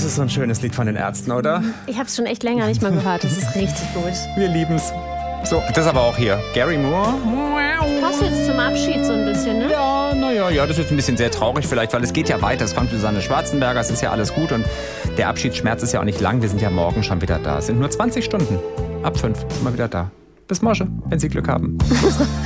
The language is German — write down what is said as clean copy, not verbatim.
ist so ein schönes Lied von den Ärzten, oder? Ich habe es schon echt länger nicht mal gehört. Das ist richtig gut. Wir lieben's. So, das aber auch hier. Gary Moore. Passt jetzt zum Abschied so ein bisschen, ne? Ja, naja, das ist jetzt ein bisschen sehr traurig vielleicht, weil es geht ja weiter. Es kommt Susanne Schwarzenberger, es ist ja alles gut und der Abschiedsschmerz ist ja auch nicht lang. Wir sind ja morgen schon wieder da. Es sind nur 20 Stunden. Ab 5 sind wir wieder da. Bis morgen, wenn Sie Glück haben.